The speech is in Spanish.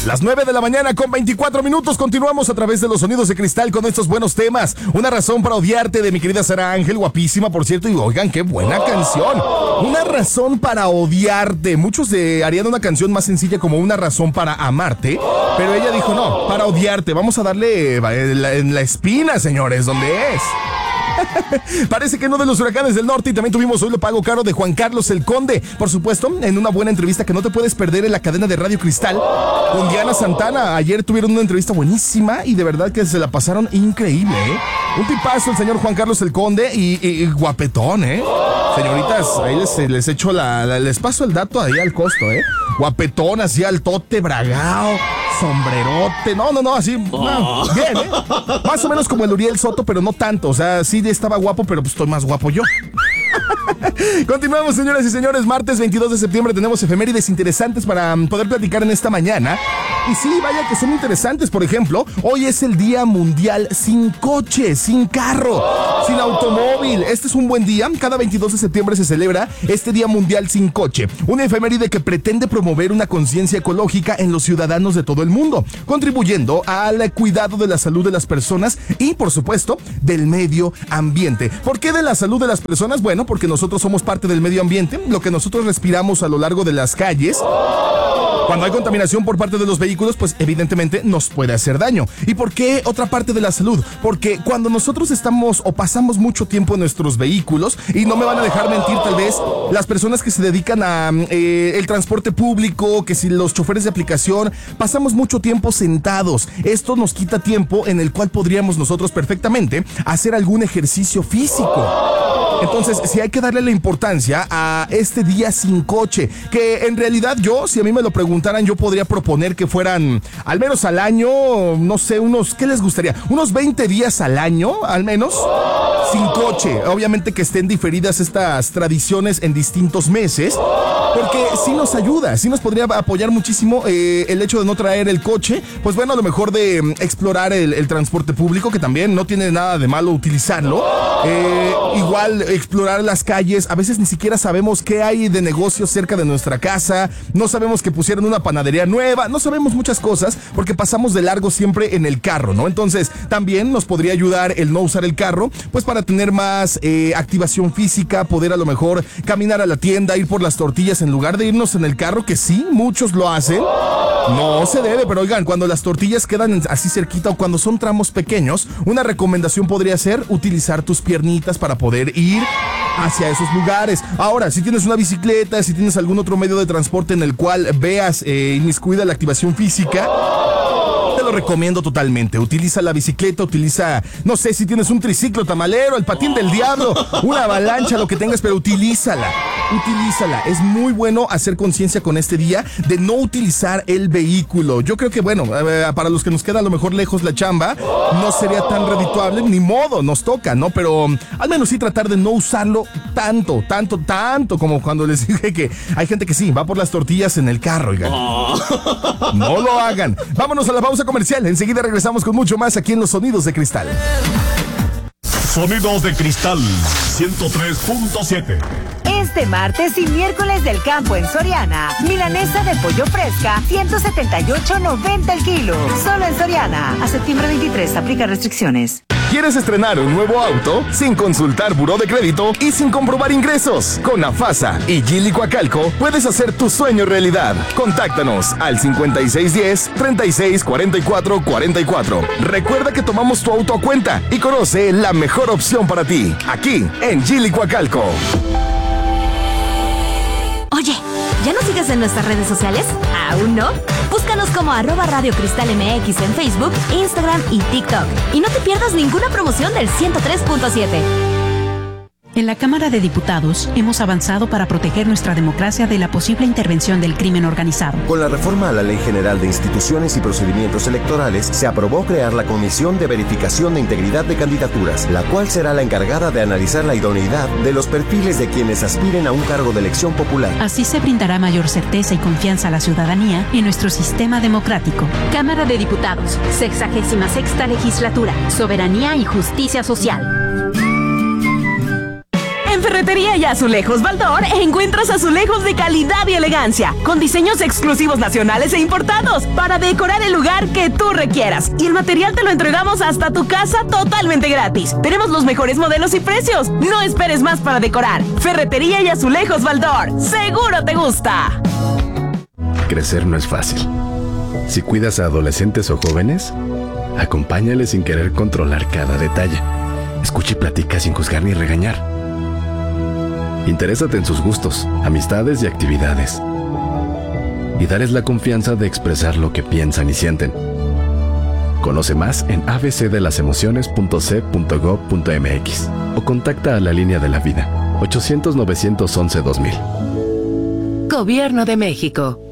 Las 9 de la mañana con 24 minutos. Continuamos a través de los sonidos de cristal con estos buenos temas. Una razón para odiarte de mi querida Sara Ángel, guapísima por cierto. Y oigan, qué buena canción. Una razón para odiarte. Muchos harían una canción más sencilla como una razón para amarte, pero ella dijo no, para odiarte. Vamos a darle en la espina, señores, ¿dónde es? Parece que uno de los huracanes del norte. Y también tuvimos Hoy lo pago caro de Juan Carlos el Conde, por supuesto, en una buena entrevista que no te puedes perder en la cadena de Radio Cristal con Diana Santana. Ayer tuvieron una entrevista buenísima y de verdad que se la pasaron increíble, ¿eh? Un tipazo el señor Juan Carlos el Conde y guapetón, ¿eh? Señoritas, ahí les echo les paso el dato ahí al costo, ¿eh? Guapetón, así altote, bragao, sombrerote, no, así, no, bien, ¿eh? Más o menos como el Uriel Soto, pero no tanto, o sea, sí estaba guapo, pero pues estoy más guapo yo. Continuamos, señoras y señores. Martes 22 de septiembre tenemos efemérides interesantes para poder platicar en esta mañana. Y sí, vaya que son interesantes. Por ejemplo, hoy es el Día Mundial sin coche, sin carro, sin automóvil. Este es un buen día. Cada 22 de septiembre se celebra este Día Mundial sin coche. Una efeméride que pretende promover una conciencia ecológica en los ciudadanos de todo el mundo, contribuyendo al cuidado de la salud de las personas y, por supuesto, del medio ambiente. ¿Por qué de la salud de las personas? Bueno, porque nosotros somos parte del medio ambiente. Lo que nosotros respiramos a lo largo de las calles, cuando hay contaminación por parte de los vehículos, pues evidentemente nos puede hacer daño. ¿Y por qué otra parte de la salud? Porque cuando nosotros estamos o pasamos mucho tiempo en nuestros vehículos, y no me van a dejar mentir tal vez las personas que se dedican a el transporte público, que si los choferes de aplicación, pasamos mucho tiempo sentados. Esto nos quita tiempo en el cual podríamos nosotros perfectamente hacer algún ejercicio físico. Entonces, sí hay que darle la importancia a este día sin coche, que en realidad si a mí me lo preguntaran, yo podría proponer que fueran al menos al año, no sé, ¿qué les gustaría? Unos 20 días al año, al menos, sin coche. Obviamente que estén diferidas estas tradiciones en distintos meses, porque sí nos ayuda, sí nos podría apoyar muchísimo el hecho de no traer el coche. Pues bueno, a lo mejor de explorar el transporte público, que también no tiene nada de malo utilizarlo. Igual explorar las calles. A veces ni siquiera sabemos qué hay de negocios cerca de nuestra casa, no sabemos que pusieron una panadería nueva, no sabemos muchas cosas porque pasamos de largo siempre en el carro, ¿no? Entonces también nos podría ayudar el no usar el carro, pues para tener más activación física, poder a lo mejor caminar a la tienda, ir por las tortillas en lugar de irnos en el carro, que sí, muchos lo hacen. No se debe, pero oigan, cuando las tortillas quedan así cerquita o cuando son tramos pequeños, una recomendación podría ser utilizar tus piernitas para poder ir hacia esos lugares. Ahora, si tienes una bicicleta, si tienes algún otro medio de transporte en el cual veas inmiscuida la activación física, te lo recomiendo totalmente. Utiliza la bicicleta, utiliza, no sé, si tienes un triciclo tamalero, el patín del diablo, una avalancha, lo que tengas, pero utilízala. Es muy bueno hacer conciencia con este día de no utilizar el vehículo. Yo creo que, bueno, para los que nos queda a lo mejor lejos la chamba, no sería tan redituable, ni modo, nos toca, ¿no? Pero al menos sí tratar de no usarlo tanto, como cuando les dije que hay gente que sí, va por las tortillas en el carro, oigan. No lo hagan. Vámonos a la pausa comercial. Enseguida regresamos con mucho más aquí en Los Sonidos de Cristal. Sonidos de Cristal 103.7. Este martes y miércoles del campo en Soriana, milanesa de pollo fresca, 178.90 el kilo. Solo en Soriana. A septiembre 23, aplica restricciones. ¿Quieres estrenar un nuevo auto sin consultar buró de crédito y sin comprobar ingresos? Con Afasa y Gili Coacalco puedes hacer tu sueño realidad. Contáctanos al 5610-364444. Recuerda que tomamos tu auto a cuenta y conoce la mejor opción para ti, aquí en Gili Coacalco. Oye, ¿ya nos sigues en nuestras redes sociales? ¿Aún no? Búscanos como @Radio Cristal MX en Facebook, Instagram y TikTok. Y no te pierdas ninguna promoción del 103.7. En la Cámara de Diputados hemos avanzado para proteger nuestra democracia de la posible intervención del crimen organizado. Con la reforma a la Ley General de Instituciones y Procedimientos Electorales, se aprobó crear la Comisión de Verificación de Integridad de Candidaturas, la cual será la encargada de analizar la idoneidad de los perfiles de quienes aspiren a un cargo de elección popular. Así se brindará mayor certeza y confianza a la ciudadanía en nuestro sistema democrático. Cámara de Diputados, 66ª Legislatura, Soberanía y Justicia Social. En Ferretería y Azulejos Baldor encuentras azulejos de calidad y elegancia, con diseños exclusivos nacionales e importados, para decorar el lugar que tú requieras. Y el material te lo entregamos hasta tu casa totalmente gratis. Tenemos los mejores modelos y precios. No esperes más para decorar. Ferretería y Azulejos Baldor. ¡Seguro te gusta! Crecer no es fácil. Si cuidas a adolescentes o jóvenes, acompáñales sin querer controlar cada detalle. Escucha y platica sin juzgar ni regañar. Interésate en sus gustos, amistades y actividades. Y dales la confianza de expresar lo que piensan y sienten. Conoce más en abcdelasemociones.c.gov.mx o contacta a la Línea de la Vida, 800-911-2000. Gobierno de México.